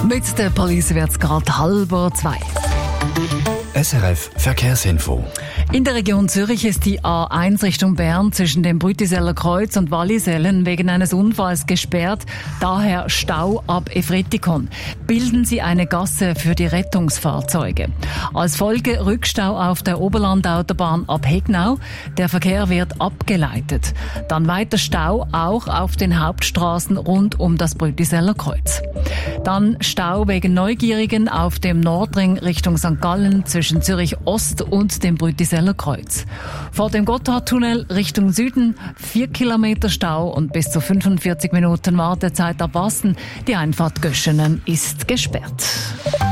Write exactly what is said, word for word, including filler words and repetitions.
Mit der Polizei wird es gerade halb zwei. S R F Verkehrsinfo. In der Region Zürich ist die A eins Richtung Bern zwischen dem Brütiseller Kreuz und Wallisellen wegen eines Unfalls gesperrt. Daher Stau ab Efretikon. Bilden Sie eine Gasse für die Rettungsfahrzeuge. Als Folge Rückstau auf der Oberlandautobahn ab Hegnau. Der Verkehr wird abgeleitet. Dann weiter Stau auch auf den Hauptstraßen rund um das Brütiseller Kreuz. Dann Stau wegen Neugierigen auf dem Nordring Richtung Sankt Gallen zwischen Zürich Ost und dem Brütiseller Kreuz. Vor dem Gotthardtunnel Richtung Süden vier Kilometer Stau und bis zu fünfundvierzig Minuten Wartezeit ab Wassen. Die Einfahrt Göschenen ist gesperrt.